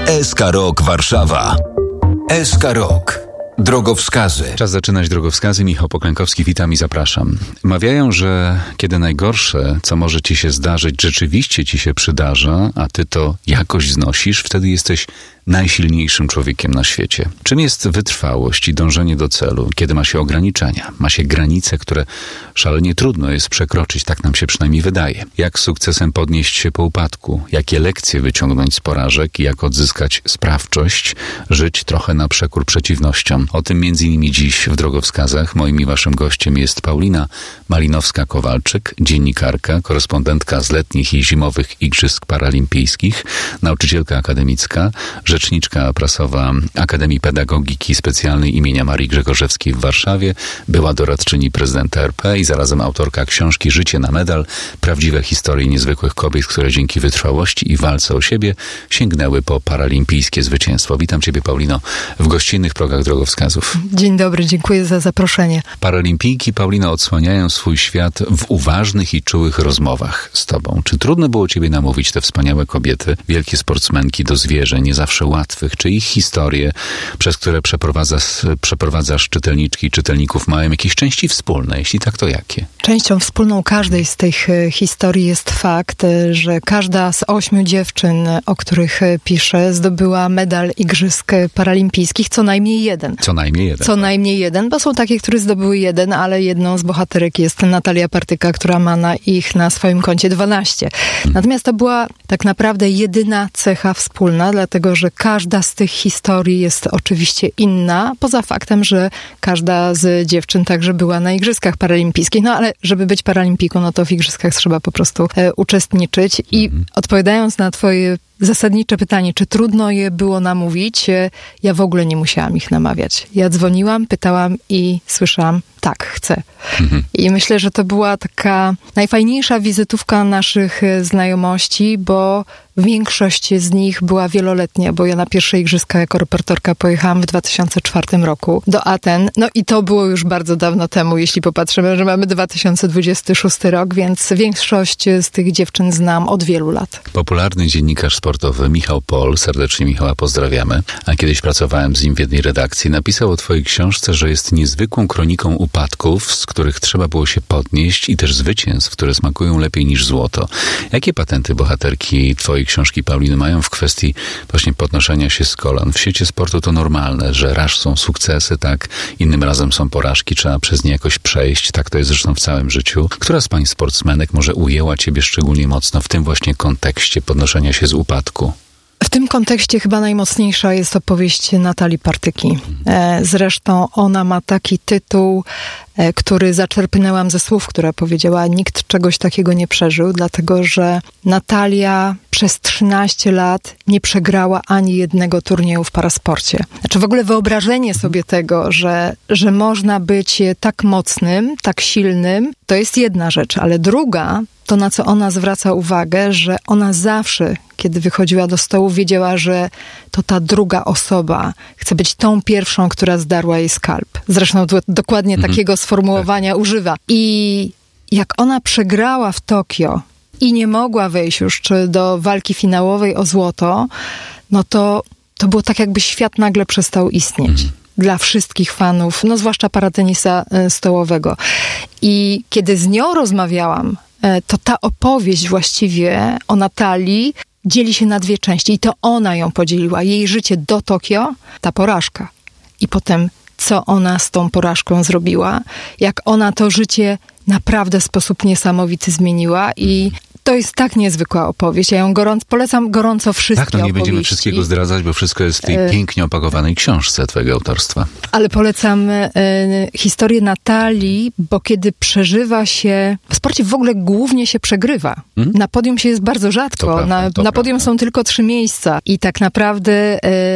SK Rok Warszawa. SK Rok. Drogowskazy. Czas zaczynać drogowskazy. Michał Poklękowski, witam i zapraszam. Mawiają, że kiedy najgorsze, co może ci się zdarzyć, rzeczywiście ci się przydarza, a ty to jakoś znosisz, wtedy jesteś najsilniejszym człowiekiem na świecie. Czym jest wytrwałość i dążenie do celu, kiedy ma się ograniczenia, ma się granice, które szalenie trudno jest przekroczyć, tak nam się przynajmniej wydaje. Jak z sukcesem podnieść się po upadku, jakie lekcje wyciągnąć z porażek i jak odzyskać sprawczość, żyć trochę na przekór przeciwnościom. O tym m.in. dziś w drogowskazach. Moim i waszym gościem jest Paulina Malinowska-Kowalczyk, dziennikarka, korespondentka z letnich i zimowych Igrzysk Paralimpijskich, nauczycielka akademicka, rzeczniczka prasowa Akademii Pedagogiki Specjalnej imienia Marii Grzegorzewskiej w Warszawie, była doradczyni prezydenta RP i zarazem autorka książki Życie na medal. Prawdziwe historie niezwykłych kobiet, które dzięki wytrwałości i walce o siebie sięgnęły po paralimpijskie zwycięstwo. Witam ciebie, Paulino, w gościnnych progach drogowskazów. Dzień dobry, dziękuję za zaproszenie. Paralimpijki, Paulino, odsłaniają swój świat w uważnych i czułych rozmowach z tobą. Czy trudno było ciebie namówić te wspaniałe kobiety, wielkie sportsmenki do zwierzeń, nie zawsze łatwych? Czy ich historie, przez które przeprowadzasz czytelniczki i czytelników, mają jakieś części wspólne? Jeśli tak, to jakie? Częścią wspólną każdej z tych historii jest fakt, że każda z 8 dziewczyn, o których piszę, zdobyła medal Igrzysk Paralimpijskich, co najmniej jeden. Co najmniej jeden. Co najmniej jeden, bo są takie, które zdobyły jeden, ale jedną z bohaterek jest Natalia Partyka, która ma ich na swoim koncie 12. Natomiast to była tak naprawdę jedyna cecha wspólna, dlatego że każda z tych historii jest oczywiście inna, poza faktem, że każda z dziewczyn także była na Igrzyskach Paralimpijskich. No ale żeby być paralimpiką, no to w Igrzyskach trzeba po prostu uczestniczyć. I odpowiadając na twoje zasadnicze pytanie, czy trudno je było namówić, ja w ogóle nie musiałam ich namawiać. Ja dzwoniłam, pytałam i słyszałam, tak, chcę. I myślę, że to była taka najfajniejsza wizytówka naszych znajomości, bo większość z nich była wieloletnia, bo ja na pierwsze igrzyska jako reporterka pojechałam w 2004 roku do Aten. No i to było już bardzo dawno temu, jeśli popatrzymy, że mamy 2026 rok, więc większość z tych dziewczyn znam od wielu lat. Popularny dziennikarz sportowy Michał Pol, serdecznie Michała pozdrawiamy, a kiedyś pracowałem z nim w jednej redakcji, napisał o twojej książce, że jest niezwykłą kroniką upadków, z których trzeba było się podnieść, i też zwycięstw, które smakują lepiej niż złoto. Jakie patenty bohaterki twojej książki, Pauliny, mają w kwestii właśnie podnoszenia się z kolan? W świecie sportu to normalne, że raz są sukcesy, tak, innym razem są porażki, trzeba przez nie jakoś przejść, tak to jest zresztą w całym życiu. Która z pań sportsmenek może ujęła ciebie szczególnie mocno w tym właśnie kontekście podnoszenia się z upadku? W tym kontekście chyba najmocniejsza jest opowieść Natalii Partyki. Zresztą ona ma taki tytuł, który zaczerpnęłam ze słów, które powiedziała: nikt czegoś takiego nie przeżył, dlatego że Natalia przez 13 lat nie przegrała ani jednego turnieju w parasporcie. Znaczy w ogóle wyobrażenie sobie tego, że można być tak mocnym, tak silnym, to jest jedna rzecz, ale druga, to na co ona zwraca uwagę, że ona zawsze, kiedy wychodziła do stołu, wiedziała, że to ta druga osoba chce być tą pierwszą, która zdarła jej skalp. Zresztą dokładnie takiego sformułowania używa. I jak ona przegrała w Tokio i nie mogła wejść już do walki finałowej o złoto, no to było tak, jakby świat nagle przestał istnieć. Dla wszystkich fanów, no zwłaszcza paratenisa stołowego. I kiedy z nią rozmawiałam, to ta opowieść właściwie o Natalii dzieli się na dwie części. I to ona ją podzieliła. Jej życie do Tokio, ta porażka. I potem, co ona z tą porażką zrobiła. Jak ona to życie naprawdę w sposób niesamowity zmieniła. I to jest tak niezwykła opowieść. Ja ją polecam gorąco wszystkie opowieści. Tak, no nie będziemy wszystkiego zdradzać, bo wszystko jest w tej pięknie opakowanej książce twojego autorstwa. Ale polecam historię Natalii, bo kiedy przeżywa się... W sporcie w ogóle głównie się przegrywa. Na podium się jest bardzo rzadko. Na podium są tylko 3 miejsca. I tak naprawdę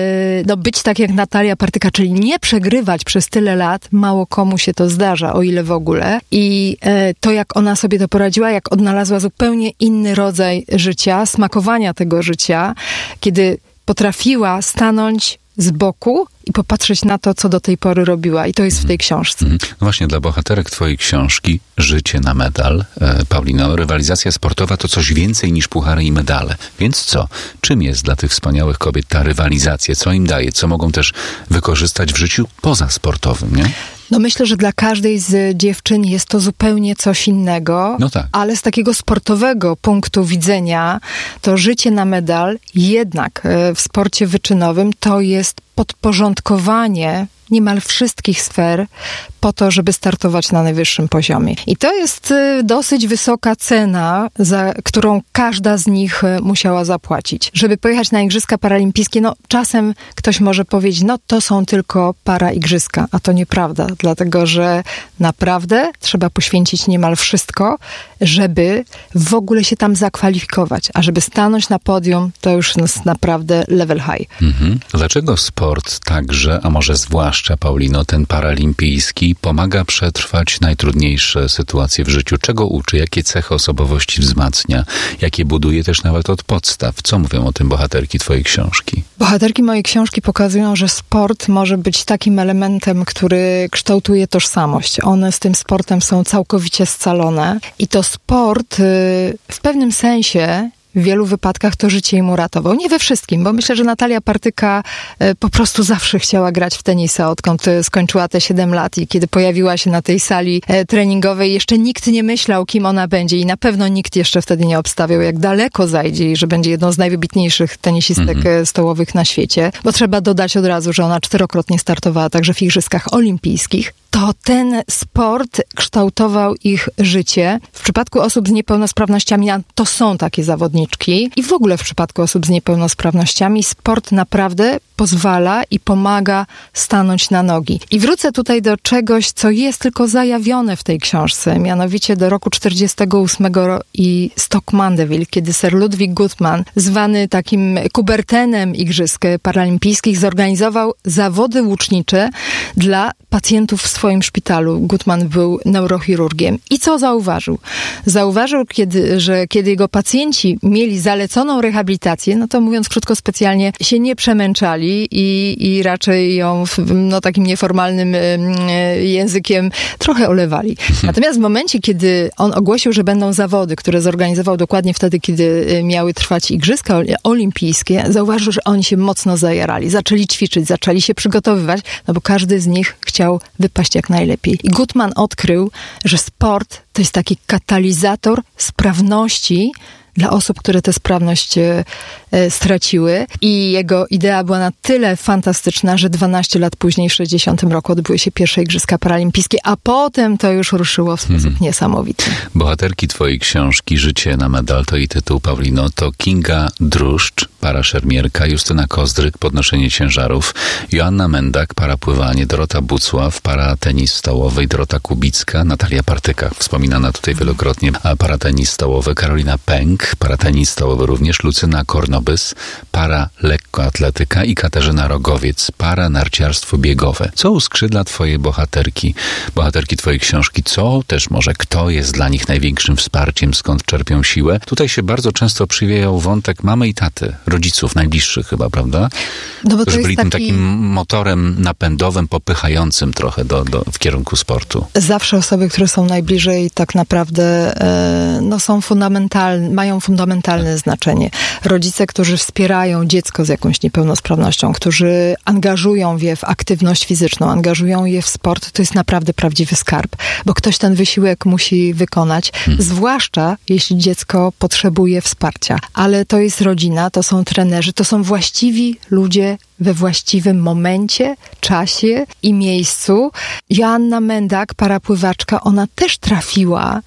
być tak jak Natalia Partyka, czyli nie przegrywać przez tyle lat, mało komu się to zdarza, o ile w ogóle. I to, jak ona sobie to poradziła, jak odnalazła zupełnie inny rodzaj życia, smakowania tego życia, kiedy potrafiła stanąć z boku i popatrzeć na to, co do tej pory robiła. I to jest w tej książce. No właśnie, dla bohaterek twojej książki Życie na medal, Paulino, rywalizacja sportowa to coś więcej niż puchary i medale. Więc co? Czym jest dla tych wspaniałych kobiet ta rywalizacja? Co im daje? Co mogą też wykorzystać w życiu pozasportowym, nie? No myślę, że dla każdej z dziewczyn jest to zupełnie coś innego, No tak. Ale z takiego sportowego punktu widzenia to życie na medal jednak w sporcie wyczynowym to jest podporządkowanie niemal wszystkich sfer po to, żeby startować na najwyższym poziomie. I to jest dosyć wysoka cena, za którą każda z nich musiała zapłacić. Żeby pojechać na Igrzyska Paralimpijskie, no czasem ktoś może powiedzieć, no to są tylko paraigrzyska, a to nieprawda, dlatego że naprawdę trzeba poświęcić niemal wszystko, żeby w ogóle się tam zakwalifikować, a żeby stanąć na podium, to już jest naprawdę level high. Dlaczego sport także, a może zwłaszcza, Paulino, ten paralimpijski, pomaga przetrwać najtrudniejsze sytuacje w życiu? Czego uczy? Jakie cechy osobowości wzmacnia? Jakie buduje też nawet od podstaw? Co mówią o tym bohaterki twojej książki? Bohaterki mojej książki pokazują, że sport może być takim elementem, który kształtuje tożsamość. One z tym sportem są całkowicie scalone i to sport w pewnym sensie w wielu wypadkach to życie im uratował. Nie we wszystkim, bo myślę, że Natalia Partyka po prostu zawsze chciała grać w tenisa, odkąd skończyła te 7 lat i kiedy pojawiła się na tej sali treningowej, jeszcze nikt nie myślał, kim ona będzie i na pewno nikt jeszcze wtedy nie obstawiał, jak daleko zajdzie i że będzie jedną z najwybitniejszych tenisistek stołowych na świecie, bo trzeba dodać od razu, że ona 4-krotnie startowała także w Igrzyskach Olimpijskich. To ten sport kształtował ich życie. W przypadku osób z niepełnosprawnościami to są takie zawodniczki i w ogóle w przypadku osób z niepełnosprawnościami sport naprawdę pozwala i pomaga stanąć na nogi. I wrócę tutaj do czegoś, co jest tylko zajawione w tej książce, mianowicie do roku 1948 i Stoke Mandeville, kiedy Sir Ludwig Guttmann, zwany takim Kubertenem Igrzysk Paralimpijskich, zorganizował zawody łucznicze dla pacjentów w swoim szpitalu. Guttmann był neurochirurgiem. I co zauważył? Zauważył, że kiedy jego pacjenci mieli zaleconą rehabilitację, no to mówiąc krótko, specjalnie się nie przemęczali i raczej ją takim nieformalnym językiem trochę olewali. Natomiast w momencie, kiedy on ogłosił, że będą zawody, które zorganizował dokładnie wtedy, kiedy miały trwać Igrzyska Olimpijskie, zauważył, że oni się mocno zajarali. Zaczęli ćwiczyć, zaczęli się przygotowywać, no bo każdy z nich chciał wypaść jak najlepiej. I Guttmann odkrył, że sport to jest taki katalizator sprawności dla osób, które tę sprawność straciły. I jego idea była na tyle fantastyczna, że 12 lat później, w 60 roku, odbyły się pierwsze Igrzyska Paralimpijskie, a potem to już ruszyło w sposób niesamowity. Bohaterki twojej książki Życie na medal, to i tytuł, Paulino, to Kinga Druszcz, paraszermierka, Justyna Kozdryk, podnoszenie ciężarów, Joanna Mendak, parapływanie, Dorota Bucław, paratenis stołowy, Dorota Kubicka, Natalia Partyka, wspominana tutaj wielokrotnie, a paratenis stołowy, Karolina Pęk, paratenis stołowy również, Lucyna Kornobys, para lekkoatletyka i Katarzyna Rogowiec, para narciarstwo biegowe. Co uskrzydla twoje bohaterki twojej książki? Co też może, kto jest dla nich największym wsparciem, skąd czerpią siłę? Tutaj się bardzo często przywijał wątek mamy i taty, rodziców najbliższych chyba, prawda? No bo to byli jest tym takim motorem napędowym, popychającym trochę w kierunku sportu. Zawsze osoby, które są najbliżej, tak naprawdę są fundamentalne, mają fundamentalne znaczenie. Rodzice, którzy wspierają dziecko z jakąś niepełnosprawnością, którzy angażują je w aktywność fizyczną, angażują je w sport, to jest naprawdę prawdziwy skarb, bo ktoś ten wysiłek musi wykonać, zwłaszcza jeśli dziecko potrzebuje wsparcia. Ale to jest rodzina, to są trenerzy, to są właściwi ludzie we właściwym momencie, czasie i miejscu. Joanna Mendak, parapływaczka, ona też trafiła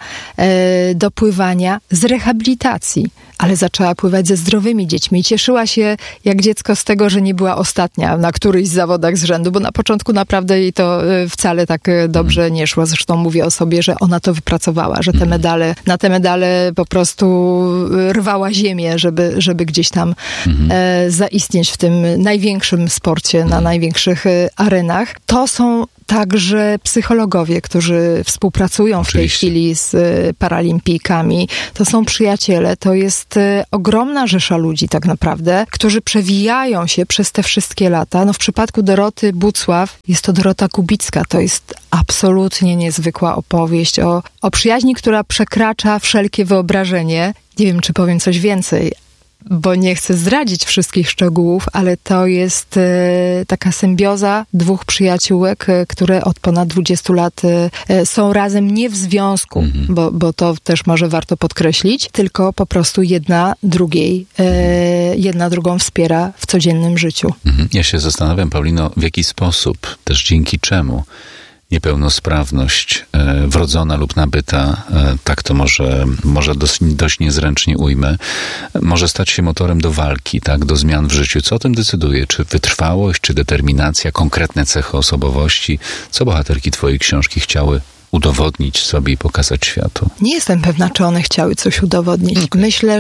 do pływania z rehabilitacji, ale zaczęła pływać ze zdrowymi dziećmi i cieszyła się jak dziecko z tego, że nie była ostatnia na którychś zawodach z rzędu, bo na początku naprawdę jej to wcale tak dobrze nie szło. Zresztą mówię o sobie, że ona to wypracowała, że na te medale po prostu rwała ziemię, żeby gdzieś tam zaistnieć w tym największym sporcie, na największych arenach. To są także psychologowie, którzy współpracują w tej chwili z paralimpijkami. To są przyjaciele, to jest jest ogromna rzesza ludzi tak naprawdę, którzy przewijają się przez te wszystkie lata. No w przypadku Doroty Bucław jest to Dorota Kubicka. To jest absolutnie niezwykła opowieść o przyjaźni, która przekracza wszelkie wyobrażenie. Nie wiem, czy powiem coś więcej, bo nie chcę zdradzić wszystkich szczegółów, ale to jest taka symbioza dwóch przyjaciółek, które od ponad 20 lat są razem nie w związku, bo to też może warto podkreślić, tylko po prostu jedna drugą wspiera w codziennym życiu. Ja się zastanawiam, Paulino, w jaki sposób, też dzięki czemu niepełnosprawność wrodzona lub nabyta, tak to może dość niezręcznie ujmę, może stać się motorem do walki, tak, do zmian w życiu. Co o tym decyduje? Czy wytrwałość, czy determinacja, konkretne cechy osobowości? Co bohaterki twojej książki chciały udowodnić sobie i pokazać światu? Nie jestem pewna, czy one chciały coś udowodnić. Okay. Myślę,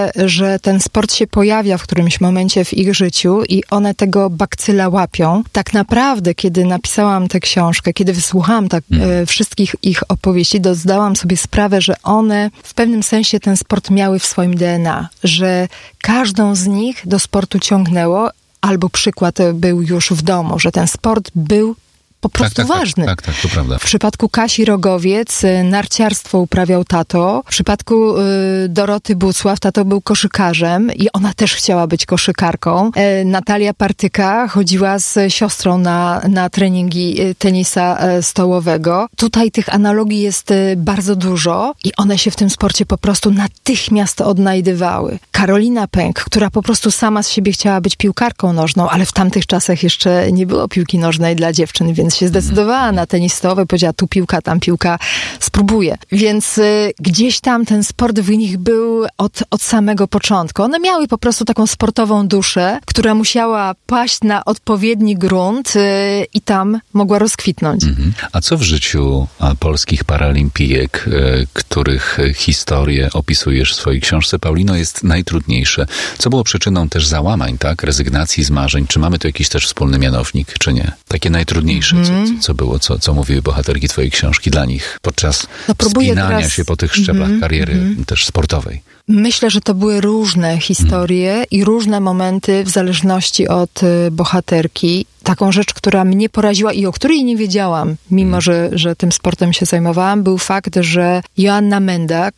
że ten sport się pojawia w którymś momencie w ich życiu i one tego bakcyla łapią. Tak naprawdę, kiedy napisałam tę książkę, kiedy wysłuchałam wszystkich ich opowieści, zdałam sobie sprawę, że one w pewnym sensie ten sport miały w swoim DNA, że każdą z nich do sportu ciągnęło, albo przykład był już w domu, że ten sport był po prostu ważny. Tak, to prawda. W przypadku Kasi Rogowiec narciarstwo uprawiał tato. W przypadku Doroty Bucław tato był koszykarzem i ona też chciała być koszykarką. Natalia Partyka chodziła z siostrą na treningi tenisa stołowego. Tutaj tych analogii jest bardzo dużo i one się w tym sporcie po prostu natychmiast odnajdywały. Karolina Pęk, która po prostu sama z siebie chciała być piłkarką nożną, ale w tamtych czasach jeszcze nie było piłki nożnej dla dziewczyn, więc się zdecydowała na tenis stołowy, powiedziała tu piłka, tam piłka, spróbuję. Więc gdzieś tam ten sport w nich był od samego początku. One miały po prostu taką sportową duszę, która musiała paść na odpowiedni grunt i tam mogła rozkwitnąć. A co w życiu polskich paralimpijek, których historię opisujesz w swojej książce, Paulino, jest najtrudniejsze? Co było przyczyną też załamań, tak? Rezygnacji z marzeń? Czy mamy tu jakiś też wspólny mianownik, czy nie? Takie najtrudniejsze, co było, co mówiły bohaterki twojej książki dla nich podczas wspinania się po tych szczeblach kariery też sportowej? Myślę, że to były różne historie i różne momenty w zależności od bohaterki. Taką rzecz, która mnie poraziła i o której nie wiedziałam, mimo że tym sportem się zajmowałam, był fakt, że Joanna Mendak,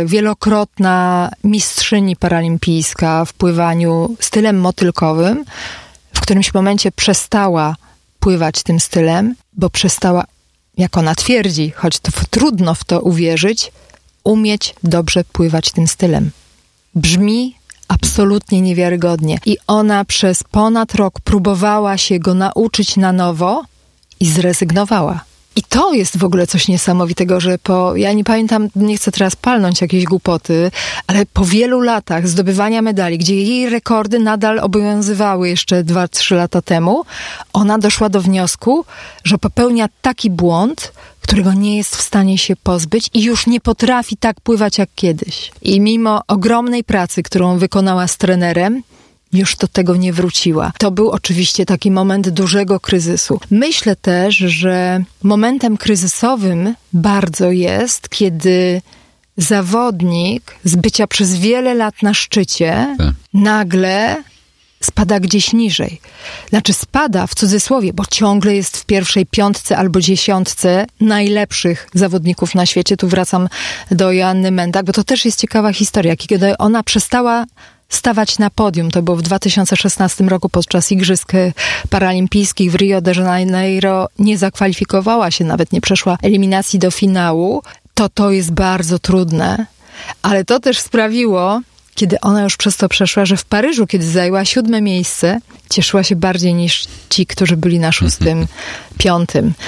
wielokrotna mistrzyni paralimpijska w pływaniu stylem motylkowym, w którymś momencie przestała pływać tym stylem, bo przestała, jak ona twierdzi, choć to trudno w to uwierzyć, umieć dobrze pływać tym stylem. Brzmi absolutnie niewiarygodnie. I ona przez ponad rok próbowała się go nauczyć na nowo i zrezygnowała. I to jest w ogóle coś niesamowitego, że ja nie pamiętam, nie chcę teraz palnąć jakiejś głupoty, ale po wielu latach zdobywania medali, gdzie jej rekordy nadal obowiązywały jeszcze 2-3 lata temu, ona doszła do wniosku, że popełnia taki błąd, którego nie jest w stanie się pozbyć i już nie potrafi tak pływać jak kiedyś. I mimo ogromnej pracy, którą wykonała z trenerem, już do tego nie wróciła. To był oczywiście taki moment dużego kryzysu. Myślę też, że momentem kryzysowym bardzo jest, kiedy zawodnik z bycia przez wiele lat na szczycie nagle spada gdzieś niżej. Znaczy spada w cudzysłowie, bo ciągle jest w pierwszej 5 albo 10 najlepszych zawodników na świecie. Tu wracam do Joanny Mendak, bo to też jest ciekawa historia. Kiedy ona przestała stawać na podium, to było w 2016 roku podczas Igrzysk Paralimpijskich w Rio de Janeiro, nie zakwalifikowała się, nawet nie przeszła eliminacji do finału, to jest bardzo trudne. Ale to też sprawiło, kiedy ona już przez to przeszła, że w Paryżu, kiedy zajęła 7. miejsce, cieszyła się bardziej niż ci, którzy byli na 6., 5.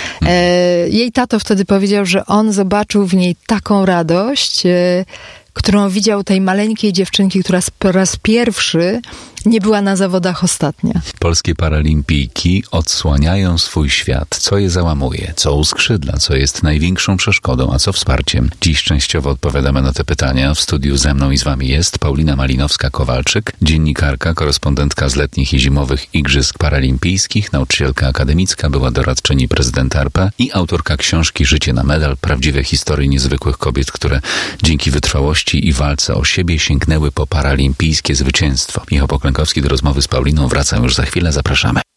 Jej tato wtedy powiedział, że on zobaczył w niej taką radość, którą widział tej maleńkiej dziewczynki, która po raz pierwszy nie była na zawodach ostatnia. Polskie paralimpijki odsłaniają swój świat. Co je załamuje? Co uskrzydla? Co jest największą przeszkodą? A co wsparciem? Dziś częściowo odpowiadamy na te pytania. W studiu ze mną i z wami jest Paulina Malinowska-Kowalczyk, dziennikarka, korespondentka z letnich i zimowych Igrzysk Paralimpijskich, nauczycielka akademicka, była doradczyni prezydenta RP i autorka książki Życie na medal. Prawdziwe historie niezwykłych kobiet, które dzięki wytrwałości i walce o siebie sięgnęły po paralimpijskie zwycięstwo. Michał Poklękowski do rozmowy z Pauliną. Wracam już za chwilę. Zapraszamy.